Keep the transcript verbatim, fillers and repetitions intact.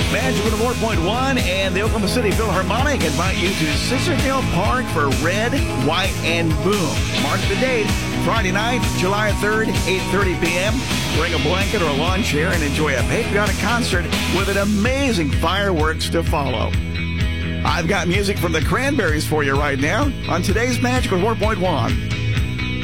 Magic one oh four point one and the Oklahoma City Philharmonic invite you to Sisterfield Park for Red, White, and Boom. Mark the date, Friday night, July third, eight thirty p.m. Bring a blanket or a lawn chair and enjoy a patriotic concert with an amazing fireworks to follow. I've got music from the Cranberries for you right now on today's Magic one oh four point one.